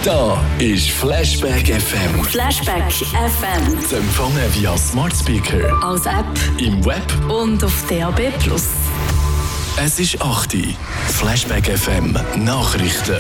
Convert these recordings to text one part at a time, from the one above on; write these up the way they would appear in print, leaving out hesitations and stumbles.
Da ist Flashback FM. Flashback FM. Zu empfangen via Smart Speaker, Als App im Web und auf DAB+. Es ist 8 Uhr. Flashback FM Nachrichten.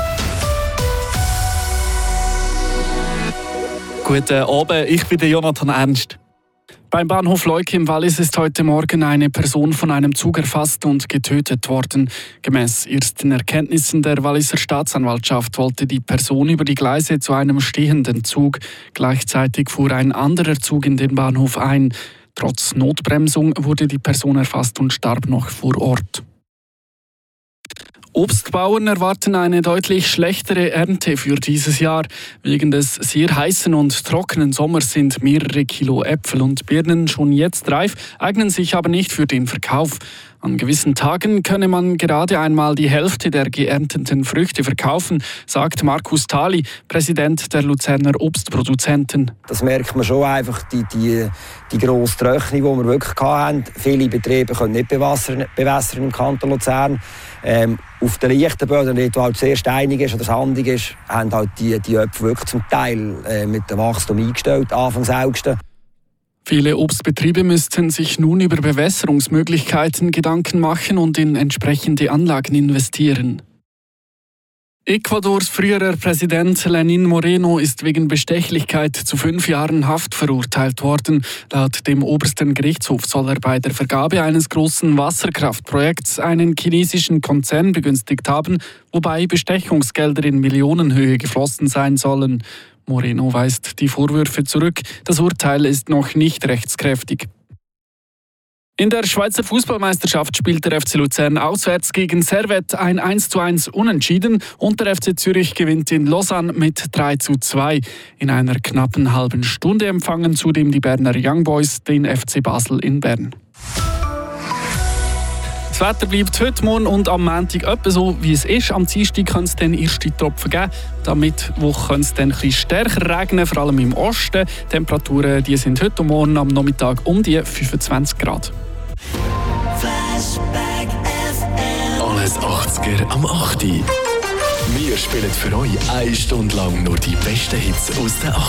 Guten Abend, ich bin Jonathan Ernst. Beim Bahnhof Leuke im Wallis ist heute Morgen eine Person von einem Zug erfasst und getötet worden. Gemäss ersten Erkenntnissen der Walliser Staatsanwaltschaft wollte die Person über die Gleise zu einem stehenden Zug. Gleichzeitig fuhr ein anderer Zug in den Bahnhof ein. Trotz Notbremsung wurde die Person erfasst und starb noch vor Ort. Obstbauern erwarten eine deutlich schlechtere Ernte für dieses Jahr. Wegen des sehr heißen und trockenen Sommers sind mehrere Kilo Äpfel und Birnen schon jetzt reif, eignen sich aber nicht für den Verkauf. An gewissen Tagen könne man gerade einmal die Hälfte der geernteten Früchte verkaufen, sagt Markus Thali, Präsident der Luzerner Obstproduzenten. Das merkt man schon einfach, die grosse Trockenung, die wir wirklich hatten. Viele Betriebe können nicht bewässern im Kanton Luzern. Auf den leichten Böden, dort wo halt sehr steinig ist oder sandig ist, haben halt die Äpfel wirklich zum Teil mit dem Wachstum eingestellt, Anfangs August. Viele Obstbetriebe müssten sich nun über Bewässerungsmöglichkeiten Gedanken machen und in entsprechende Anlagen investieren. Ecuadors früherer Präsident Lenín Moreno ist wegen Bestechlichkeit zu 5 Jahren Haft verurteilt worden. Laut dem obersten Gerichtshof soll er bei der Vergabe eines großen Wasserkraftprojekts einen chinesischen Konzern begünstigt haben, wobei Bestechungsgelder in Millionenhöhe geflossen sein sollen. Moreno weist die Vorwürfe zurück. Das Urteil ist noch nicht rechtskräftig. In der Schweizer Fußballmeisterschaft spielt der FC Luzern auswärts gegen Servette ein 1:1 Unentschieden und der FC Zürich gewinnt in Lausanne mit 3:2. In einer knappen halben Stunde empfangen zudem die Berner Young Boys den FC Basel in Bern. Das Wetter bleibt heute, morgen und am Montag etwa so, wie es ist. Am Dienstag kann es dann erste Tropfen geben. Am Mittwoch kann es dann ein bisschen stärker regnen, vor allem im Osten. Die Temperaturen die sind heute und morgen am Nachmittag um die 25 Grad. Flashback FM. Alles 80er am 8 Uhr. Wir spielen für euch 1 Stunde lang nur die besten Hits aus den 80